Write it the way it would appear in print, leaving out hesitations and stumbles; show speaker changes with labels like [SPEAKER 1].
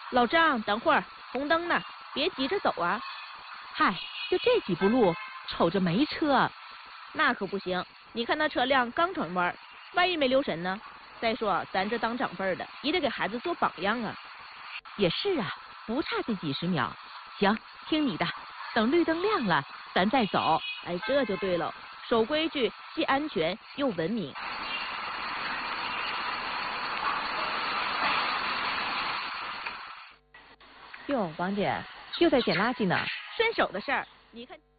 [SPEAKER 1] 老张，等会儿，红灯呢，别急着走啊。
[SPEAKER 2] 嗨，就这几步路，瞅着没车。
[SPEAKER 1] 那可不行，你看那车辆刚转弯，万一没留神呢？再说咱这当长辈的，也得给孩子做榜样啊。
[SPEAKER 2] 也是啊，不差这几十秒。行，听你的，等绿灯亮了，咱再走。
[SPEAKER 1] 哎，这就对了，守规矩，既安全又文明。
[SPEAKER 2] 哟，王姐又在捡垃圾呢。
[SPEAKER 1] 顺手的事儿，你看。